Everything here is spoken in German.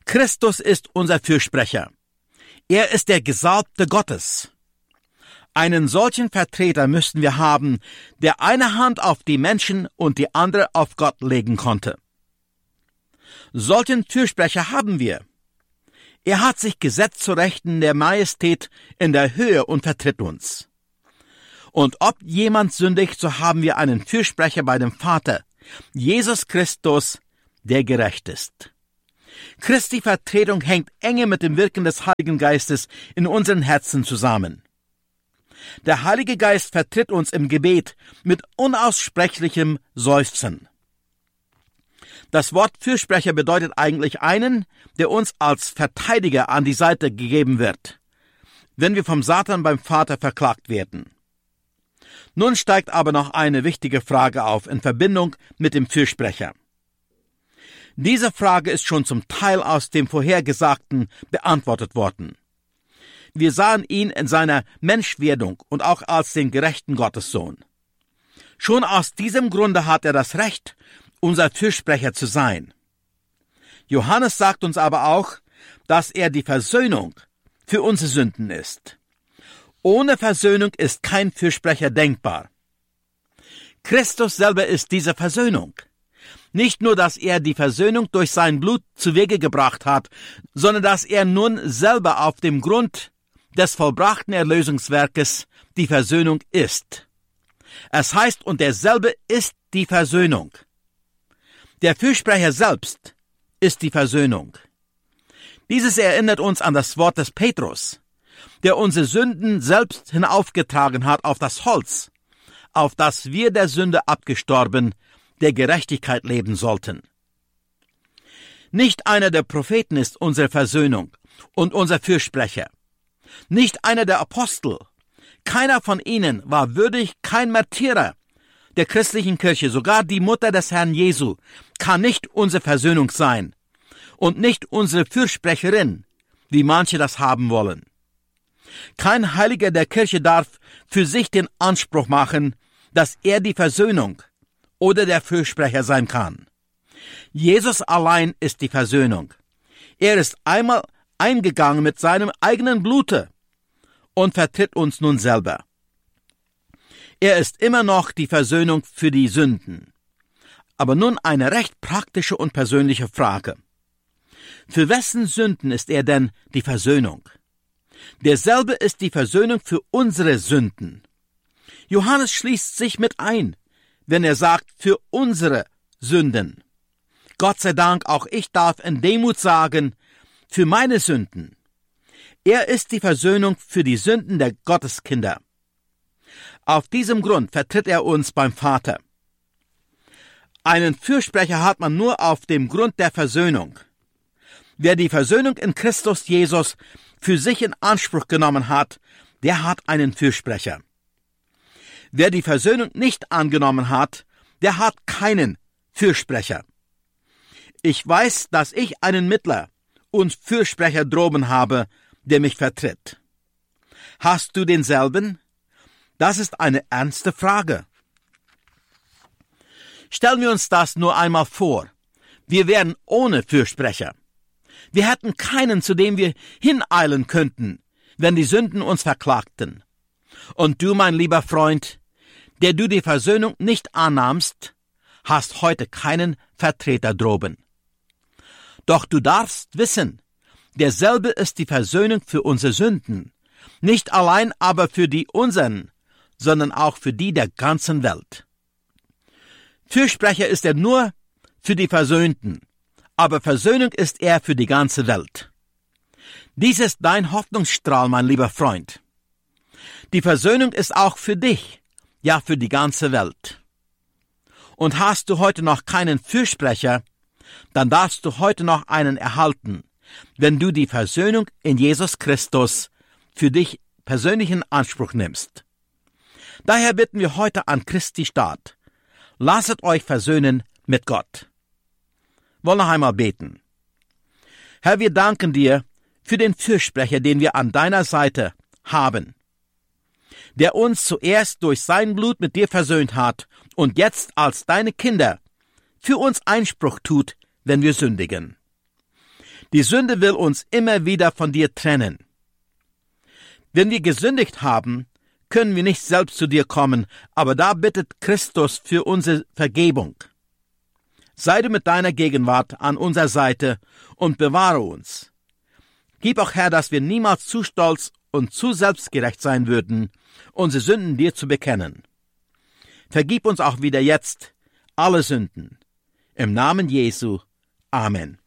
Christus ist unser Fürsprecher. Er ist der Gesalbte Gottes. Einen solchen Vertreter müssten wir haben, der eine Hand auf die Menschen und die andere auf Gott legen konnte. Solchen Fürsprecher haben wir. Er hat sich gesetzt zu Rechten der Majestät in der Höhe und vertritt uns. Und ob jemand sündigt, so haben wir einen Fürsprecher bei dem Vater, Jesus Christus, der gerecht ist. Christi Vertretung hängt enge mit dem Wirken des Heiligen Geistes in unseren Herzen zusammen. Der Heilige Geist vertritt uns im Gebet mit unaussprechlichem Seufzen. Das Wort Fürsprecher bedeutet eigentlich einen, der uns als Verteidiger an die Seite gegeben wird, wenn wir vom Satan beim Vater verklagt werden. Nun steigt aber noch eine wichtige Frage auf in Verbindung mit dem Fürsprecher. Diese Frage ist schon zum Teil aus dem Vorhergesagten beantwortet worden. Wir sahen ihn in seiner Menschwerdung und auch als den gerechten Gottessohn. Schon aus diesem Grunde hat er das Recht, unser Fürsprecher zu sein. Johannes sagt uns aber auch, dass er die Versöhnung für unsere Sünden ist. Ohne Versöhnung ist kein Fürsprecher denkbar. Christus selber ist diese Versöhnung. Nicht nur, dass er die Versöhnung durch sein Blut zuwege gebracht hat, sondern dass er nun selber auf dem Grund des vollbrachten Erlösungswerkes die Versöhnung ist. Es heißt, und derselbe ist die Versöhnung. Der Fürsprecher selbst ist die Versöhnung. Dieses erinnert uns an das Wort des Petrus, der unsere Sünden selbst hinaufgetragen hat auf das Holz, auf das wir der Sünde abgestorben, der Gerechtigkeit leben sollten. Nicht einer der Propheten ist unsere Versöhnung und unser Fürsprecher. Nicht einer der Apostel. Keiner von ihnen war würdig, kein Märtyrer der christlichen Kirche, sogar die Mutter des Herrn Jesu, kann nicht unsere Versöhnung sein und nicht unsere Fürsprecherin, wie manche das haben wollen. Kein Heiliger der Kirche darf für sich den Anspruch machen, dass er die Versöhnung oder der Fürsprecher sein kann. Jesus allein ist die Versöhnung. Er ist einmal eingegangen mit seinem eigenen Blute und vertritt uns nun selber. Er ist immer noch die Versöhnung für die Sünden. Aber nun eine recht praktische und persönliche Frage. Für wessen Sünden ist er denn die Versöhnung? Derselbe ist die Versöhnung für unsere Sünden. Johannes schließt sich mit ein, wenn er sagt, für unsere Sünden. Gott sei Dank, auch ich darf in Demut sagen, für meine Sünden. Er ist die Versöhnung für die Sünden der Gotteskinder. Auf diesem Grund vertritt er uns beim Vater. Einen Fürsprecher hat man nur auf dem Grund der Versöhnung. Wer die Versöhnung in Christus Jesus für sich in Anspruch genommen hat, der hat einen Fürsprecher. Wer die Versöhnung nicht angenommen hat, der hat keinen Fürsprecher. Ich weiß, dass ich einen Mittler und Fürsprecher droben habe, der mich vertritt. Hast du denselben? Das ist eine ernste Frage. Stellen wir uns das nur einmal vor. Wir wären ohne Fürsprecher. Wir hätten keinen, zu dem wir hineilen könnten, wenn die Sünden uns verklagten. Und du, mein lieber Freund, der du die Versöhnung nicht annahmst, hast heute keinen Vertreter droben. Doch du darfst wissen, derselbe ist die Versöhnung für unsere Sünden, nicht allein aber für die unseren, sondern auch für die der ganzen Welt. Fürsprecher ist er nur für die Versöhnten, aber Versöhnung ist er für die ganze Welt. Dies ist dein Hoffnungsstrahl, mein lieber Freund. Die Versöhnung ist auch für dich, ja für die ganze Welt. Und hast du heute noch keinen Fürsprecher, dann darfst du heute noch einen erhalten, wenn du die Versöhnung in Jesus Christus für dich persönlich in Anspruch nimmst. Daher bitten wir heute an Christi Staat, lasset euch versöhnen mit Gott. Wollen noch einmal beten. Herr, wir danken dir für den Fürsprecher, den wir an deiner Seite haben, der uns zuerst durch sein Blut mit dir versöhnt hat und jetzt als deine Kinder für uns Einspruch tut, wenn wir sündigen. Die Sünde will uns immer wieder von dir trennen. Wenn wir gesündigt haben, können wir nicht selbst zu dir kommen, aber da bittet Christus für unsere Vergebung. Sei du mit deiner Gegenwart an unserer Seite und bewahre uns. Gib auch, Herr, dass wir niemals zu stolz und zu selbstgerecht sein würden, unsere Sünden dir zu bekennen. Vergib uns auch wieder jetzt alle Sünden. Im Namen Jesu. Amen.